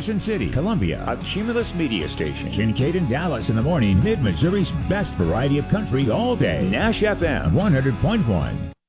Carson City, Columbia, a Cumulus media station. Kincaid and Dallas in the morning, Mid-Missouri's best variety of country all day. Nash FM 100.1.